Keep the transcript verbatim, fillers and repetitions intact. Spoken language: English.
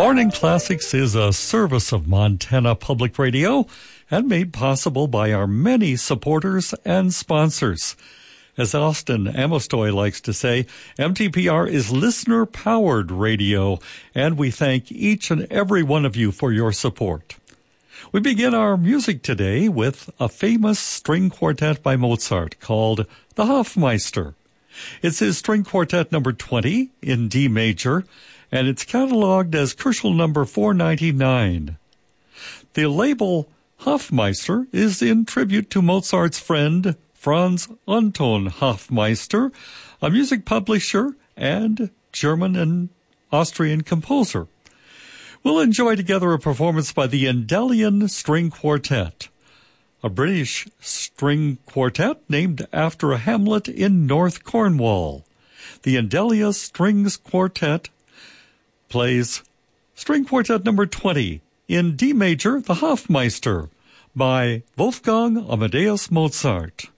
Morning Classics is a service of Montana Public Radio and made possible by our many supporters and sponsors. As Austin Amostoy likes to say, M T P R is listener-powered radio, and we thank each and every one of you for your support. We begin our music today with a famous string quartet by Mozart called the Hofmeister. It's his string quartet number twenty in D major, and it's cataloged as Köchel number four ninety-nine. The label Hofmeister is in tribute to Mozart's friend Franz Anton Hofmeister, a music publisher and German and Austrian composer. We'll enjoy together a performance by the Endellion String Quartet, a British string quartet named after a hamlet in North Cornwall. The Endelia Strings Quartet plays String Quartet number twenty in D major, the Hofmeister, by Wolfgang Amadeus Mozart.